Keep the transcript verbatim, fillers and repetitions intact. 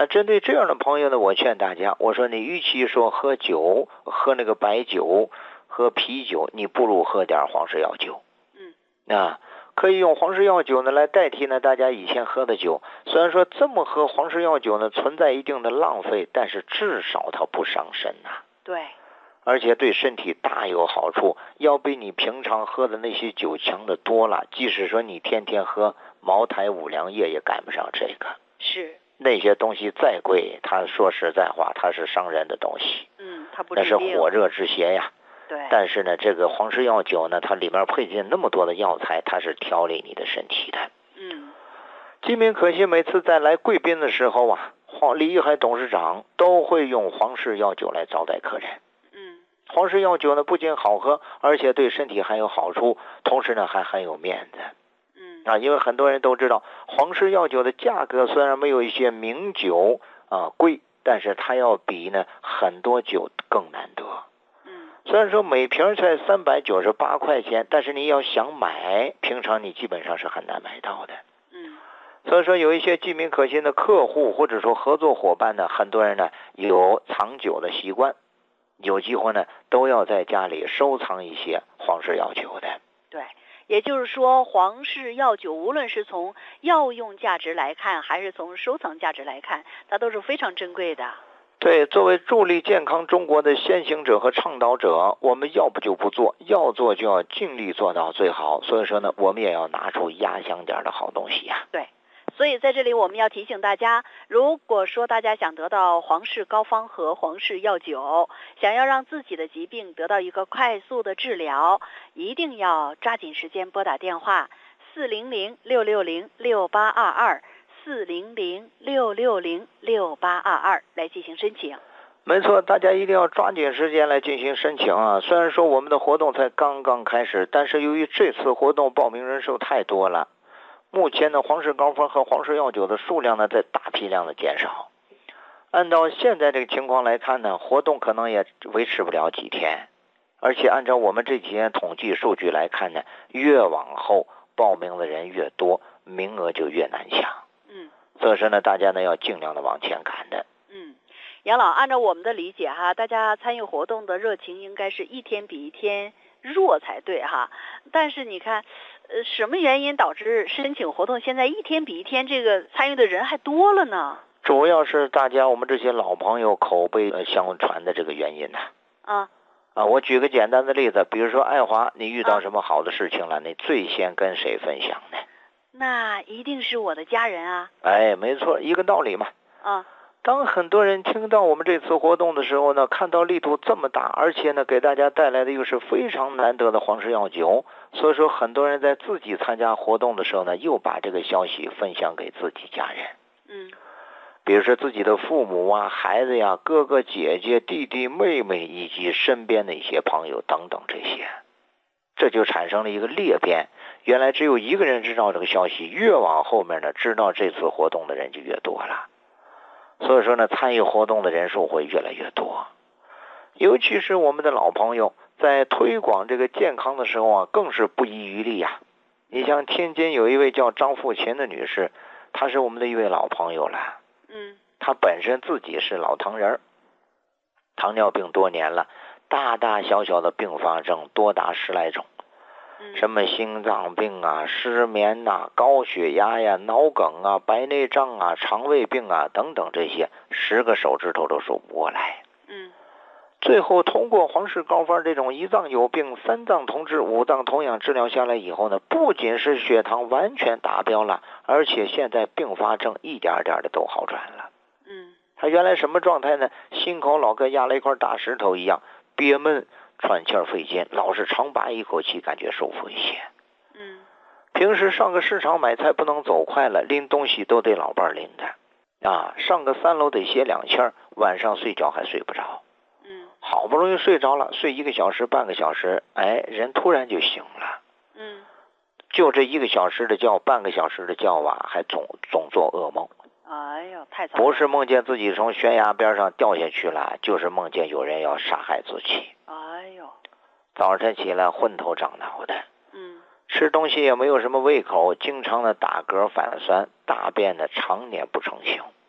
那针对这样的朋友呢，我劝大家，我说你与其说喝酒，喝那个白酒，喝啤酒，你不如喝点黄氏药酒。 嗯， 啊，可以用黄氏药酒呢来代替呢大家以前喝的酒。虽然说这么喝黄氏药酒呢存在一定的浪费，但是至少它不伤身呐、啊。 对。 而且对身体大有好处，要比你平常喝的那些酒强的多了。即使说你天天喝茅台、五粮液，也赶不上这个。 是。 那些东西再贵，它说实在话，它是伤人的东西。 嗯，它不那是火热之邪呀。 对。 但是呢，这个黄氏药酒呢，它里面配进那么多的药材，它是调理你的身体的。 嗯。 金明可惜每次在来贵宾的时候啊，黄李玉海董事长都会用黄氏药酒来招待客人。 嗯。 黄氏药酒呢，不仅好喝，而且对身体还有好处，同时呢还很有面子。 嗯。 啊，因为很多人都知道，黄氏药酒的价格虽然没有一些名酒啊贵，但是它要比呢很多酒更难得。 嗯。 虽然说每瓶才三百九十八块钱，但是你要想买，平常你基本上是很难买到的。 嗯。 所以说有一些记名可信的客户或者说合作伙伴呢，很多人呢有藏酒的习惯，有机会呢都要在家里收藏一些黄氏药酒的。 对。也就是说，黄氏药酒无论是从药用价值来看，还是从收藏价值来看，它都是非常珍贵的。 对，作为助力健康中国的先行者和倡导者，我们要不就不做，要做就要尽力做到最好。所以说呢，我们也要拿出压箱点的好东西呀、 啊。对。所以在这里我们要提醒大家，如果说大家想得到黄氏膏方和黄氏药酒，想要让自己的疾病得到一个快速的治疗，一定要抓紧时间拨打电话四零零六六零六八二二四零零六六零六八二二来进行申请。 没错，大家一定要抓紧时间来进行申请啊！虽然说我们的活动才刚刚开始，但是由于这次活动报名人数太多了，目前的黄氏膏方和黄氏药酒的数量呢在大批量的减少。按照现在这个情况来看呢，活动可能也维持不了几天，而且按照我们这几天统计数据来看呢，越往后报名的人越多，名额就越难抢。 嗯， 所以说呢，大家呢要尽量的往前赶的。 嗯，杨老，按照我们的理解哈，大家参与活动的热情应该是一天比一天弱才对哈。但是你看，呃，什么原因导致申请活动现在一天比一天这个参与的人还多了呢？ 主要是大家我们这些老朋友口碑相传的这个原因呢。 啊啊，我举个简单的例子，比如说爱华，你遇到什么好的事情了，啊、你最先跟谁分享呢？ 那一定是我的家人啊。 哎，没错，一个道理嘛。 啊。 当很多人听到我们这次活动的时候呢，看到力度这么大，而且呢给大家带来的又是非常难得的黄氏药酒，所以说很多人在自己参加活动的时候呢，又把这个消息分享给自己家人。 嗯。 比如说自己的父母啊、孩子呀、哥哥姐姐、弟弟妹妹以及身边的一些朋友等等这些，这就产生了一个裂变。原来只有一个人知道这个消息，越往后面呢，知道这次活动的人就越多了。所以说呢，参与活动的人数会越来越多。尤其是我们的老朋友，在推广这个健康的时候啊，更是不遗余力啊。你像天津有一位叫张富琴的女士，她是我们的一位老朋友了。 嗯。 她本身自己是老糖人，糖尿病多年了，大大小小的并发症多达十来种。什么心脏病啊、失眠啊、高血压呀、脑梗啊、白内障啊、肠胃病啊等等，这些十个手指头都数不过来。 嗯， 最后通过黄氏膏方这种一脏有病、三脏同治、五脏同养治疗下来以后呢，不仅是血糖完全达标了，而且现在并发症一点点的都好转了。 嗯， 他原来什么状态呢？心口老跟压了一块大石头一样，憋闷。喘气儿费劲，老是长拔一口气，感觉舒服一些。 嗯， 平时上个市场买菜不能走快了，拎东西都得老伴拎着啊。上个三楼得歇两气儿，晚上睡觉还睡不着。 嗯， 好不容易睡着了，睡一个小时、半个小时，哎，人突然就醒了。 嗯， 就这一个小时的觉，半个小时的觉啊，还总总做噩梦。 哎呦，太惨了！ 不是梦见自己从悬崖边上掉下去了，就是梦见有人要杀害自己。 哎呦， 早晨起来昏头胀脑的， 嗯， 吃东西也没有什么胃口，经常的打嗝反酸，大便呢常年不成形。